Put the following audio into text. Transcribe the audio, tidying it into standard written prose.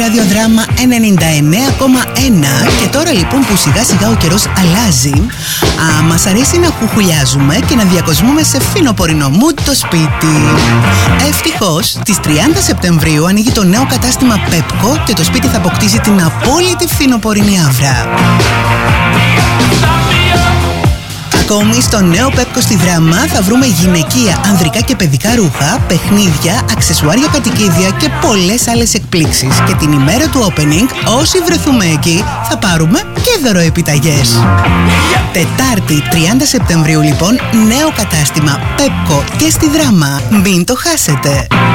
Ραδιοδράμα 99,1. Και τώρα λοιπόν που σιγά σιγά ο καιρός αλλάζει, μας αρέσει να χουχουλιάζουμε και να διακοσμούμε σε φινοπορεινό mood το σπίτι. Ευτυχώς, στις 30 Σεπτεμβρίου ανοίγει το νέο κατάστημα Pepco και το σπίτι θα αποκτήσει την απόλυτη φινοπορεινή αύρα. Ακόμη στο νέο Pepco στη Δράμα θα βρούμε γυναικεία, ανδρικά και παιδικά ρούχα, παιχνίδια, αξεσουάρια κατοικίδια και πολλές άλλες εκπλήξεις. Και την ημέρα του opening, όσοι βρεθούμε εκεί, θα πάρουμε και δωροεπιταγές. Τετάρτη 30 Σεπτεμβρίου λοιπόν, νέο κατάστημα Pepco και στη Δράμα. Μην το χάσετε!